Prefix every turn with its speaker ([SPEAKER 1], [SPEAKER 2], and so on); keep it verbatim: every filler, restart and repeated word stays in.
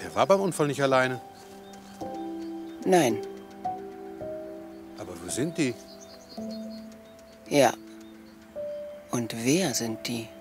[SPEAKER 1] Der war beim Unfall nicht alleine.
[SPEAKER 2] Nein.
[SPEAKER 1] Aber wo sind die?
[SPEAKER 2] Ja. Und wer sind die?